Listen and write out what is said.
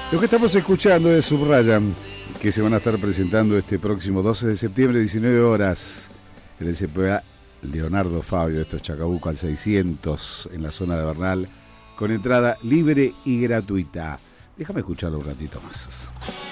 Lo que estamos escuchando es Subrayan, que se van a estar presentando este próximo 12 de septiembre, 19 horas, en el CPA Leonardo Fabio, esto es Chacabuco al 600, en la zona de Bernal, con entrada libre y gratuita. Déjame escucharlo un ratito más.